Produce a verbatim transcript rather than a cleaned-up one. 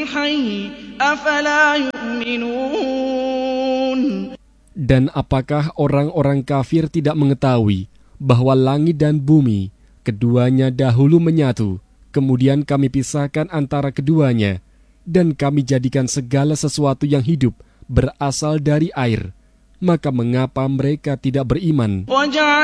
الحي أفلا يؤمنون. Dan apakah orang-orang kafir tidak mengetahui bahwa langit dan bumi keduanya dahulu menyatu, kemudian kami pisahkan antara keduanya, dan kami jadikan segala sesuatu yang hidup berasal dari air. Maka mengapa mereka tidak beriman?